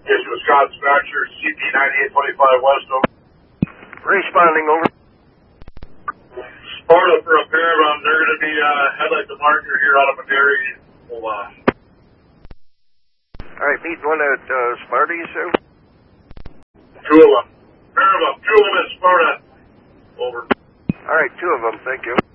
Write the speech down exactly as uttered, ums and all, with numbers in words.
Yes, Wisconsin Fracture, C P ninety-eight twenty-five West, over. Responding, over. Sparta for a Paramount. They're going to be uh, headlight to marker here out of Madera. We'll, uh... All right, meet one at uh, Sparta, you said? Two of them. Paramount, two of them at Sparta. Over. All right, two of them, thank you.